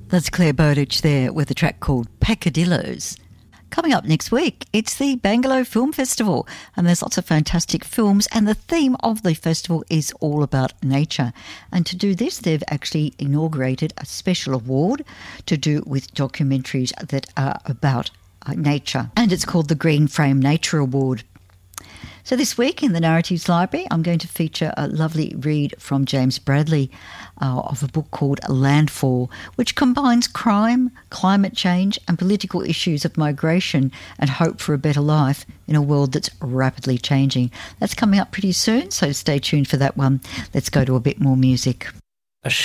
That's Claire Bowditch there with a track called Peccadillos. Coming up next week, it's the Bangalore Film Festival, and there's lots of fantastic films, and the theme of the festival is all about nature. And to do this, they've actually inaugurated a special award to do with documentaries that are about nature, and it's called the Green Frame Nature Award. So this week in the Narratives Library, I'm going to feature a lovely read from James Bradley of a book called Landfall, which combines crime, climate change and political issues of migration and hope for a better life in a world that's rapidly changing. That's coming up pretty soon, so stay tuned for that one. Let's go to a bit more music.